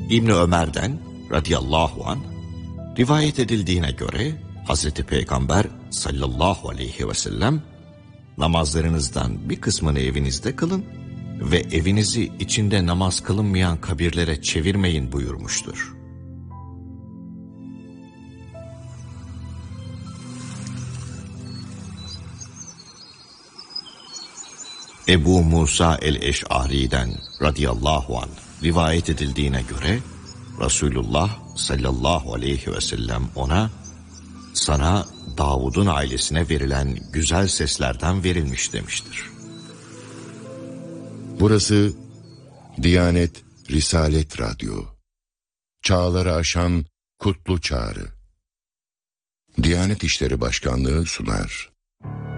İbni Ömer'den radıyallahu anh rivayet edildiğine göre Hazreti Peygamber sallallahu aleyhi ve sellem namazlarınızdan bir kısmını evinizde kılın ve evinizi içinde namaz kılınmayan kabirlere çevirmeyin buyurmuştur. Ebu Musa el-Eş'ari'den radıyallahu anh rivayet edildiğine göre Resulullah sallallahu aleyhi ve sellem ona, sana Davud'un ailesine verilen güzel seslerden verilmiş demiştir. Burası Diyanet Risalet Radyo. Çağları aşan kutlu çağrı. Diyanet İşleri Başkanlığı sunar.